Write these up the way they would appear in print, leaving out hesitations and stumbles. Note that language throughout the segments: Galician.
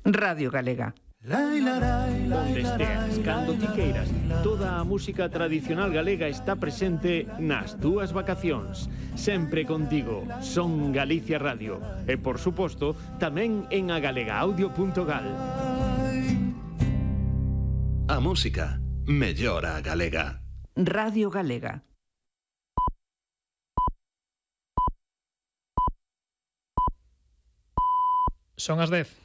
Radio Galega. Onde esteas, cando ti queiras, toda a música tradicional galega está presente nas túas vacacións. Sempre contigo, Son Galicia Radio. E, por suposto, tamén en agalegaaudio.gal. A música mellora a galega. Radio Galega. Son as 10.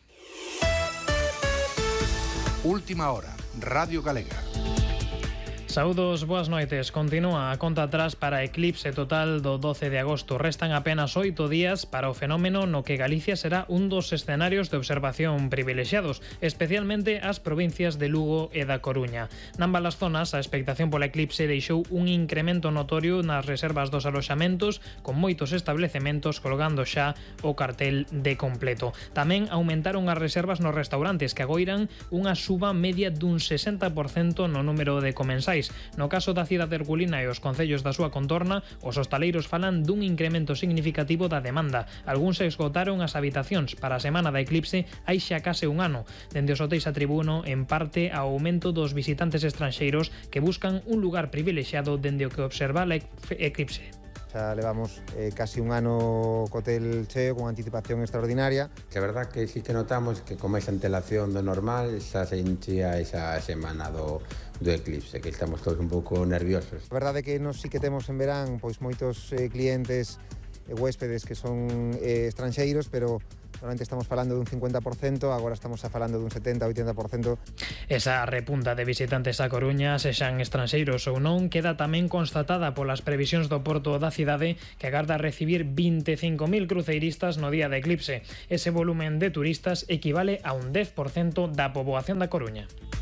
Última hora, Radio Galega. Saúdos, boas noites. Continúa a conta atrás para a eclipse total do 12 de agosto. Restan apenas 8 días para o fenómeno no que Galicia será un dos escenarios de observación privilexiados, especialmente as provincias de Lugo e da Coruña. Nambas as zonas, a expectación pola eclipse deixou un incremento notorio nas reservas dos aloxamentos, con moitos establecementos colgando xa o cartel de completo. Tamén aumentaron as reservas nos restaurantes, que agoiran unha suba media dun 60% no número de comensais. No caso da cidade herculina e os concellos da súa contorna, os hostaleiros falan dun incremento significativo da demanda. Algúns esgotaron as habitacións para a semana da eclipse hai xa case un ano. Dende os hotéis atribúno en parte ao aumento dos visitantes estranxeiros que buscan un lugar privilexiado dende o que observa a eclipse. Xa levamos casi un ano co hotel cheo, con anticipación extraordinaria. Que é verdad que sí que notamos que con máis antelación do normal xa se enchía esa semana do eclipse, que estamos todos un pouco nerviosos. A verdade é que nos sí que temos en verán pois moitos clientes e huéspedes que son estranxeiros, pero normalmente estamos falando dun 50%, agora estamos falando dun 70-80%. Esa repunta de visitantes a Coruña, sexan estranxeiros ou non, queda tamén constatada polas previsións do porto da cidade, que agarda recibir 25.000 cruceiristas no día de eclipse. Ese volumen de turistas equivale a un 10% da poboación da Coruña.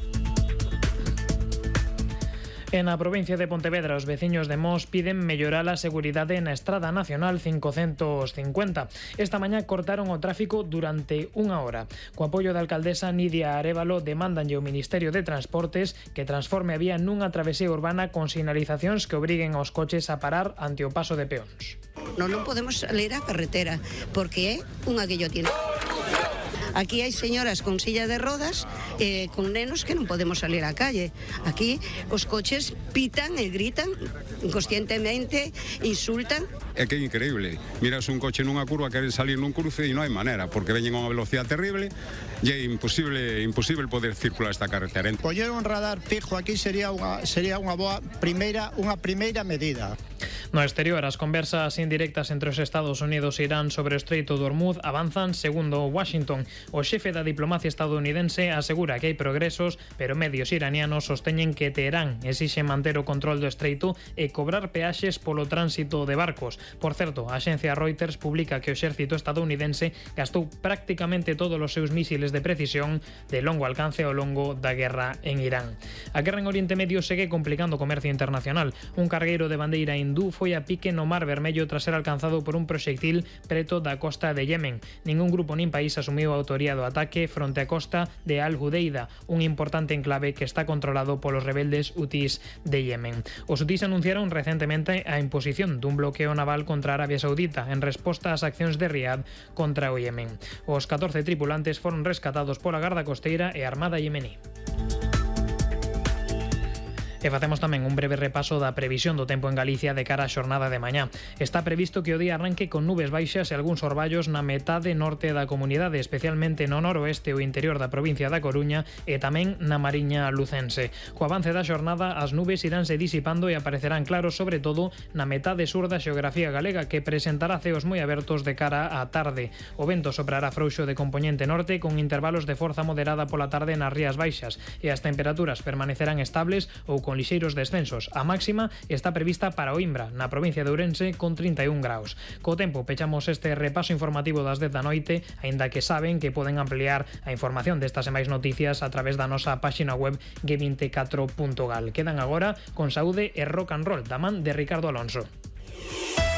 En a provincia de Pontevedra, os veciños de Mos piden mellorar a seguridade na Estrada Nacional 550. Esta mañá cortaron o tráfico durante unha hora. Co apoio da alcaldesa Nidia Arévalo, demandanlle ao Ministerio de Transportes que transforme a vía nunha travesía urbana con sinalizacións que obriguen aos coches a parar ante o paso de peóns. Non podemos salir á carretera porque é unha guillotina. Aquí hai señoras con silla de rodas con nenos que non podemos salir á calle. Aquí os coches pitan e gritan inconscientemente, insultan. É que é increíble. Miras un coche nunha curva, queres salir nun cruce e non hai manera, porque veñen a unha velocidade terrible e é imposible poder circular esta carretera. Poñer un radar fijo aquí sería unha boa primeira medida. No exterior, as conversas indirectas entre os Estados Unidos e Irán sobre o Estreito de Hormuz avanzan segundo Washington. O xefe da diplomacia estadounidense asegura que hai progresos, pero medios iranianos sosteñen que Teherán exixe manter o control do estreito e cobrar peaxes polo tránsito de barcos. Por certo, a axencia Reuters publica que o exército estadounidense gastou prácticamente todos os seus mísiles de precisión de longo alcance ao longo da guerra en Irán. A guerra en Oriente Medio segue complicando o comercio internacional. Un cargueiro de bandeira hindú foi a pique no Mar Vermello tras ser alcanzado por un proxectil preto da costa de Yemen. Ningún grupo nin país asumiu a autoría do ataque fronte á costa de Al-Hudeida, un importante enclave que está controlado polos rebeldes hutis de Yemen. Os hutis anunciaron recentemente a imposición dun bloqueo naval contra Arabia Saudita en resposta ás accións de Riad contra o Yemen. Os 14 tripulantes foron rescatados pola Garda Costeira e Armada yemení. E facemos tamén un breve repaso da previsión do tempo en Galicia de cara á xornada de mañá. Está previsto que o día arranque con nubes baixas e algúns orballos na metade norte da comunidade, especialmente no noroeste ou interior da provincia da Coruña e tamén na Mariña lucense. Co avance da xornada, as nubes iránse disipando e aparecerán claros sobre todo na metade sur da xeografía galega, que presentará ceos moi abertos de cara á tarde. O vento soprará frouxo de compoñente norte con intervalos de forza moderada pola tarde nas rías baixas e as temperaturas permanecerán estables ou con lixeiros descensos. A máxima está prevista para Oimbra, na provincia de Ourense, con 31 graus. Co tempo, pechamos este repaso informativo das 10 da noite, aínda que saben que poden ampliar a información destas e máis noticias a través da nosa páxina web g24.gal. Quedan agora con Saúde e Rock and Roll, da man de Ricardo Alonso.